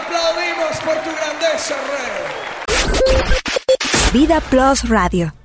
aplaudimos por tu grandeza, Rey. Vida Plus Radio.